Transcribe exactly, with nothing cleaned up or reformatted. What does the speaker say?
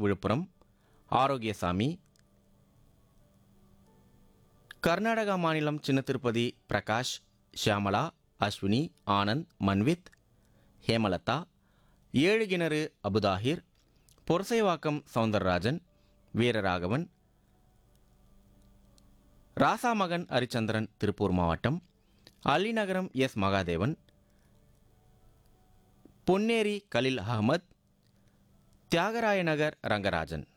விழுப்புரம் ஆரோக்கியசாமி. கர்நாடகா மாநிலம் சின்ன திருப்பதி பிரகாஷ், ஷியாமலா, அஸ்வினி, ஆனந்த், மன்வித், ஹேமலதா. ஏழு கிணறு அபுதாஹிர், பொரசைவாக்கம் சவுந்தரராஜன், வீரராகவன். ராசாமகன் ஹரிச்சந்திரன் திருப்பூர் மாவட்டம். அலிநகரம் எஸ் மகாதேவன், பொன்னேரி கலில் அகமத், தியாகராய நகர் ரங்கராஜன்.